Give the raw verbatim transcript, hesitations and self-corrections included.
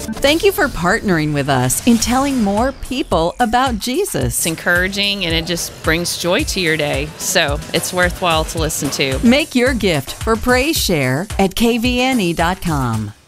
Thank you for partnering with us in telling more people about Jesus. It's encouraging and it just brings joy to your day. So it's worthwhile to listen to. Make your gift for Praise Share at K V N E dot com.